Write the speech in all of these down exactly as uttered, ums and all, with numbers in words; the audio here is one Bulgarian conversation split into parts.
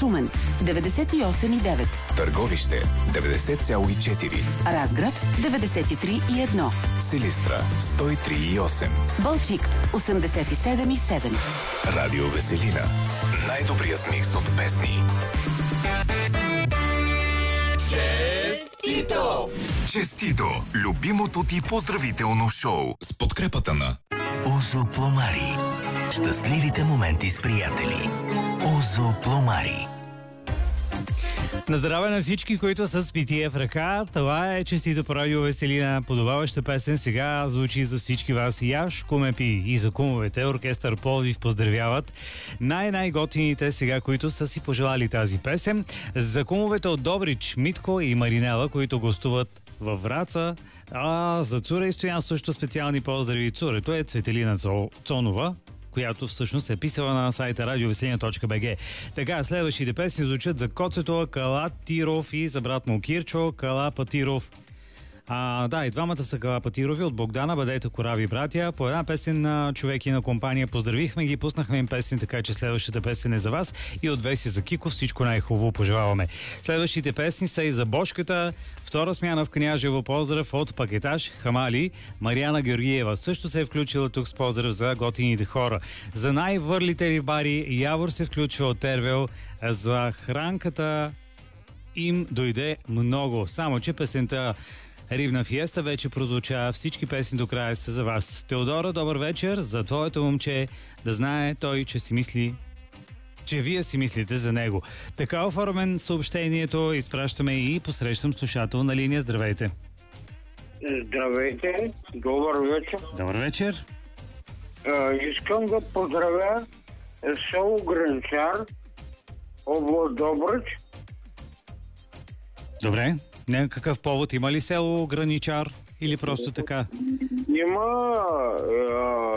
Шумен деветдесет и осем и девет, Търговище деветдесет цяло и четири, Разград деветдесет и три и едно, Силистра сто и три и осем, Балчик осемдесет и седем и седем. Радио Веселина. Най-добрият микс от песни. Честито! Честито! Любимото ти поздравително шоу с подкрепата на Озо Пломари. Щастливите моменти с приятели. Озо Пломари. На здраве на всички, които са с питие в ръка. Това е Честито по радио Веселина. Подобаваща песен сега звучи за всички вас. Яш, Кумепи и за кумовете. Оркестър Пловдив поздравяват най-най-готините сега, които са си пожелали тази песен. За кумовете от Добрич, Митко и Маринела, които гостуват във Враца. А за Цура и Стоян също специални поздрави. Цурето е Цветелина Цонова, която всъщност е писала на сайта радио веселина точка би джи. Така, следващите песни звучат за Коцето, Кала Тиров и за брат му Кирчо, Кала Патиров. А, да, и двамата са Кала Патирови от Богдана, бъдете корави братя. По една песен на човек и на компания поздравихме ги, пуснахме им песен, така че следващата песен е за вас. И от Веси за Кико всичко най-хубаво пожелаваме. Следващите песни са и за Бошката, втора смяна в Княжево, поздрав от Пакетаж, Хамали. Мариана Георгиева също се е включила тук с поздрав за готините хора. За най-върлите рибари Явор се включва от Тервел. За хранката им дойде много. Само че песента Рибна фиеста вече прозвуча. Всички песни до края са за вас. Теодора, добър вечер. За твоето момче да знае той, че си мисли, че вие си мислите за него. Така оформен съобщението изпращаме и посрещам слушател на линия. Здравейте. Здравейте. Добър вечер. Добър вечер. А, искам да поздравя село Гранчар, област Добрич. Добре. Някакъв повод има ли село Граничар или просто така? Има... А,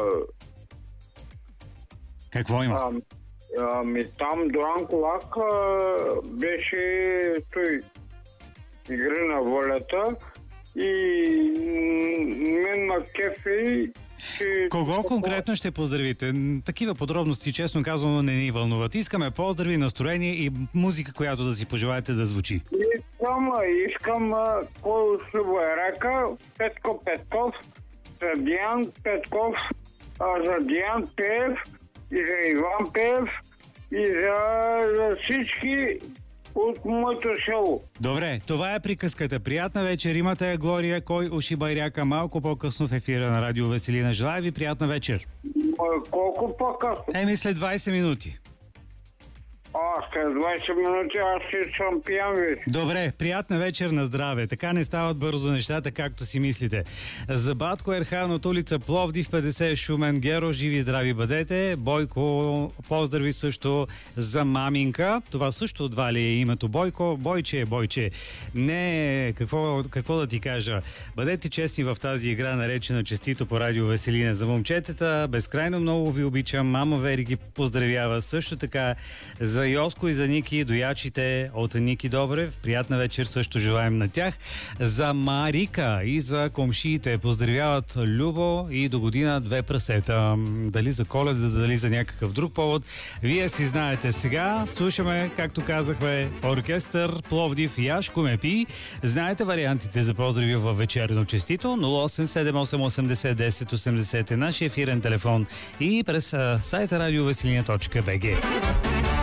Какво има? А, ами там Дуан Колак беше той игри на волята и мен на кефи. Че... Кого конкретно ще поздравите? Такива подробности, честно казано, не ни вълнуват. Искаме поздрави, настроение и музика, която да си пожелаете да звучи. Искам, искам кой ще Байрака, Петко Петков, за Диан Петков, за Диан Пеев и за Иван Пеев и за, за всички от моето село. Добре, това е приказката. Приятна вечер. Имате Глория, Кой уши Байряка малко по-късно в ефира на радио Веселина. Желая ви приятна вечер. Колко по-късно? Еми след двайсет минути. А, след двайсет минути аз ще съм пиян вече. Добре, приятна вечер, на здраве. Така не стават бързо нещата, както си мислите. За Батко Ерхан от улица Пловдив, петдесет, Шумен, Геро, живи и здрави бъдете. Бойко, поздрави също за маминка. Това също от Вали е името Бойко. Бойче, Бойче. Не, какво, какво да ти кажа. Бъдете честни в тази игра, наречена Честито по радио Веселина. За момчетата, безкрайно много ви обичам. Мама Вери ги поздравява. Също така за Йоско и за Ники, доячите от Ники Добрев. Приятна вечер също желаем на тях. За Марика и за комшиите поздравяват Любо и до година две прасета. Дали за Коледа, дали за някакъв друг повод. Вие си знаете. Сега слушаме, както казахме, оркестър Пловдив Яш Кумепи. Знаете вариантите за поздрави във вечерно Честито. нула осем седем осем осемдесет десет осемдесет е нашия ефирен телефон и през сайта радио веселина точка би джи.